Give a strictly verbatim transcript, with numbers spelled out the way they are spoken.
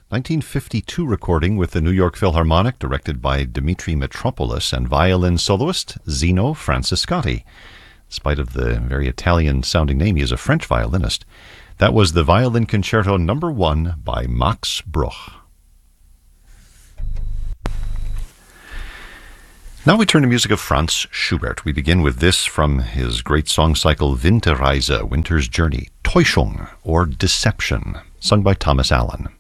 nineteen fifty-two recording with the New York Philharmonic, directed by Dimitri Mitropoulos, and violin soloist Zino Franciscati. In spite of the very Italian-sounding name, he is a French violinist. That was the Violin Concerto Number One by Max Bruch. Now we turn to music of Franz Schubert. We begin with this from his great song cycle Winterreise, Winter's Journey, Täuschung, or Deception, sung by Thomas Allen.